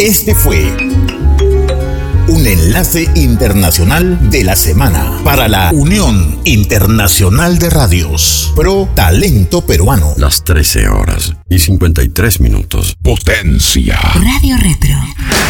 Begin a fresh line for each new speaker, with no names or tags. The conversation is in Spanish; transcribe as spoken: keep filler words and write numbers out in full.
Este fue un enlace internacional de la semana para la Unión Internacional de Radios Pro Talento Peruano.
Las trece horas y cincuenta y tres minutos.
Potencia.
Radio Retro.